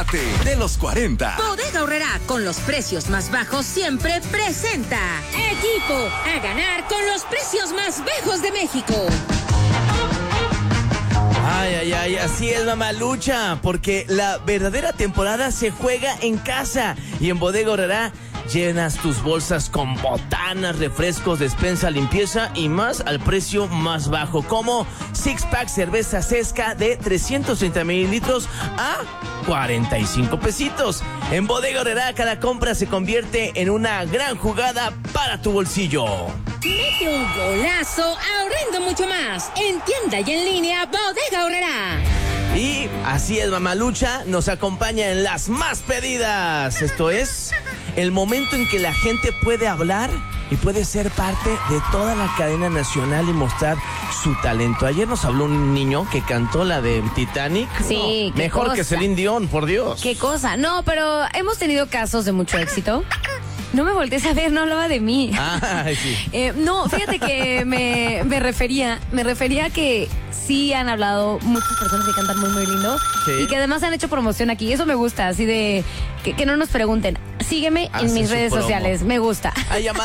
debate de los 40. Bodega Aurrerá, con los precios más bajos siempre presenta. Equipo a ganar con los precios más bajos de México. Ay, así es, mamalucha, porque la verdadera temporada se juega en casa y en Bodega Aurrerá llenas tus bolsas con botanas, refrescos, despensa, limpieza y más al precio más bajo, como six pack cerveza Sesca de 330 mililitros a 45 pesitos. En Bodega Aurrerá cada compra se convierte en una gran jugada para tu bolsillo. Mete un golazo ahorrando mucho más. En tienda y en línea, Bodega Aurrerá. Y así es, mamalucha, nos acompaña en las más pedidas. Esto es el momento en que la gente puede hablar y puede ser parte de toda la cadena nacional y mostrar su talento. Ayer nos habló un niño que cantó la de Titanic. Sí, no, mejor cosa. Que Celine Dion, por Dios. Qué cosa. No, pero hemos tenido casos de mucho éxito. No me voltees a ver, no hablaba de mí. Ay, sí. No, fíjate que me refería a que sí han hablado muchas personas que cantan muy, muy lindo. Sí. Y que además han hecho promoción aquí. Eso me gusta, así de que no nos pregunten. Sígueme en mis redes sociales. Me gusta.